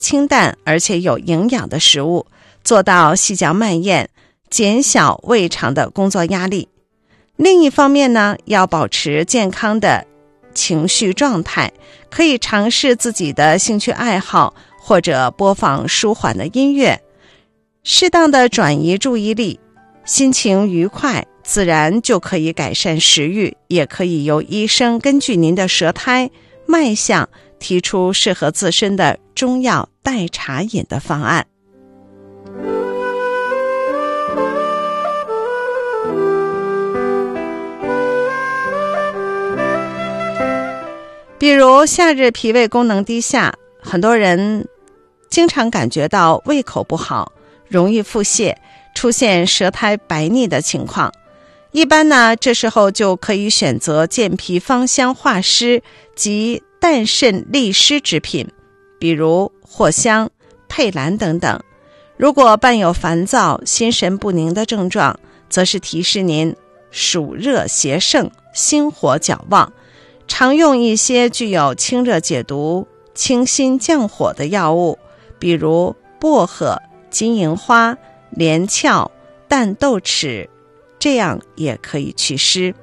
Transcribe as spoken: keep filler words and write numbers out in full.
清淡而且有营养的食物，做到细嚼慢咽，减小胃肠的工作压力。另一方面呢，要保持健康的情绪状态，可以尝试自己的兴趣爱好，或者播放舒缓的音乐，适当的转移注意力，心情愉快，自然就可以改善食欲，也可以由医生根据您的舌苔、脉象提出适合自身的中药代茶饮的方案。比如夏日脾胃功能低下，很多人经常感觉到胃口不好，容易腹泻，出现舌苔白腻的情况。一般呢，这时候就可以选择健脾芳香化湿及淡渗利湿之品，比如藿香、佩兰等等。如果伴有烦躁、心神不宁的症状，则是提示您暑热邪盛，心火较旺，常用一些具有清热解毒、清心降火的药物，比如薄荷、金银花、连翘、淡豆豉，这样也可以祛湿。